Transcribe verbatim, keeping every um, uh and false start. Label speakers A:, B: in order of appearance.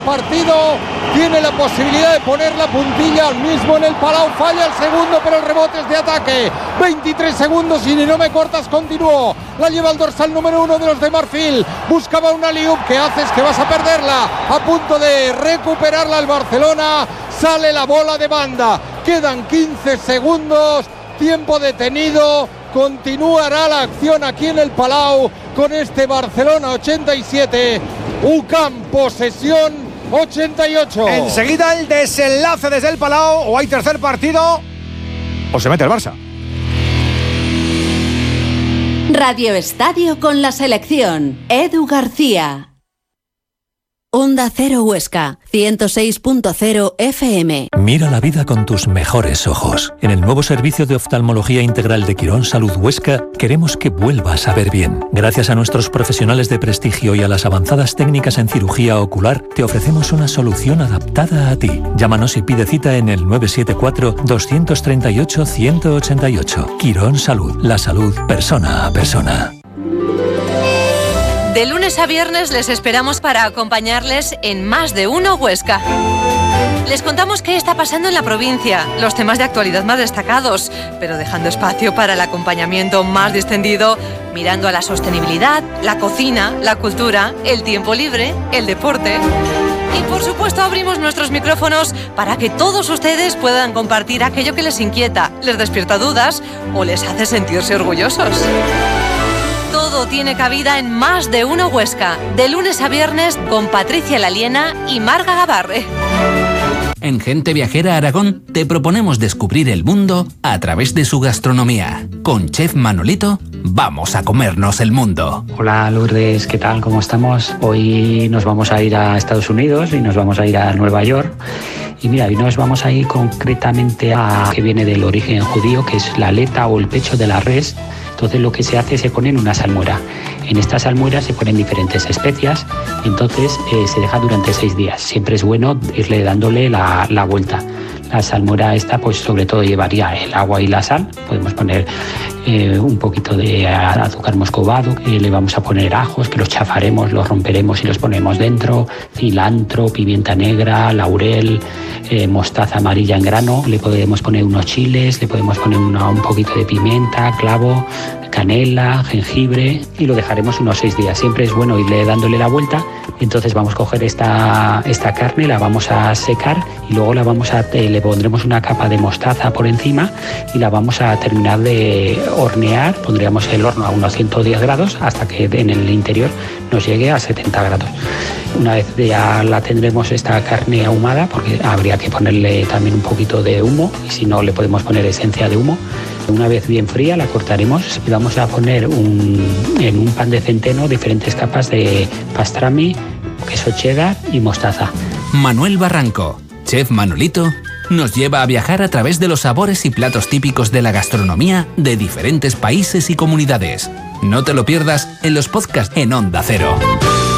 A: Partido, tiene la posibilidad de poner la puntilla al mismo en el Palau, falla el segundo, pero el rebote es de ataque. veintitrés segundos y ni no me cortas, continuó. La lleva el dorsal número uno de los de Marfil. Buscaba una alley-oop, ¿qué haces? Que vas a perderla. A punto de recuperarla el Barcelona. Sale la bola de banda. Quedan quince segundos. Tiempo detenido. Continuará la acción aquí en el Palau con este Barcelona ochenta y siete. U C A M posesión ochenta y ocho.
B: Enseguida el desenlace desde el Palau. O hay tercer partido o se mete el Barça.
C: Radio Estadio con la selección. Edu García. Onda Cero Huesca, ciento seis punto cero F M.
D: Mira la vida con tus mejores ojos. En el nuevo servicio de oftalmología integral de Quirón Salud Huesca, queremos que vuelvas a ver bien. Gracias a nuestros profesionales de prestigio y a las avanzadas técnicas en cirugía ocular, te ofrecemos una solución adaptada a ti. Llámanos y pide cita en el nueve siete cuatro, dos tres ocho, uno ocho ocho. Quirón Salud, la salud persona a persona.
E: De lunes a viernes les esperamos para acompañarles en Más de Uno Huesca. Les contamos qué está pasando en la provincia, los temas de actualidad más destacados, pero dejando espacio para el acompañamiento más distendido, mirando a la sostenibilidad, la cocina, la cultura, el tiempo libre, el deporte. Y por supuesto abrimos nuestros micrófonos para que todos ustedes puedan compartir aquello que les inquieta, les despierta dudas o les hace sentirse orgullosos. Todo tiene cabida en Más de Uno Huesca, de lunes a viernes con Patricia Laliena y Marga Gabarre.
F: En Gente Viajera Aragón te proponemos descubrir el mundo a través de su gastronomía. Con Chef Manolito, vamos a comernos el mundo.
G: Hola Lourdes, ¿qué tal? ¿Cómo estamos? Hoy nos vamos a ir a Estados Unidos y nos vamos a ir a Nueva York. Y mira, hoy nos vamos a ir concretamente a que viene del origen judío, que es la aleta o el pecho de la res. Entonces lo que se hace es se pone en una salmuera. En esta salmuera se ponen diferentes especias, entonces eh, se deja durante seis días. Siempre es bueno irle dándole la, la vuelta. La salmuera esta pues sobre todo llevaría el agua y la sal. Podemos poner eh, un poquito de azúcar moscovado, eh, le vamos a poner ajos que los chafaremos, los romperemos y los ponemos dentro, cilantro, pimienta negra, laurel, eh, mostaza amarilla en grano, le podemos poner unos chiles, le podemos poner una, un poquito de pimienta, clavo, canela, jengibre y lo dejaremos unos seis días. Siempre es bueno irle dándole la vuelta. Entonces vamos a coger esta, esta carne, la vamos a secar y luego la vamos a, eh, le pondremos una capa de mostaza por encima y la vamos a terminar de hornear. Pondríamos el horno a unos ciento diez grados hasta que en el interior nos llegue a setenta grados. Una vez ya la tendremos esta carne ahumada, porque habría que ponerle también un poquito de humo y si no le podemos poner esencia de humo. Una vez bien fría la cortaremos y vamos a poner un, en un pan de centeno diferentes capas de pastrami, queso cheddar y mostaza.
F: Manuel Barranco, Chef Manolito, nos lleva a viajar a través de los sabores y platos típicos de la gastronomía de diferentes países y comunidades. No te lo pierdas en los podcasts en Onda Cero.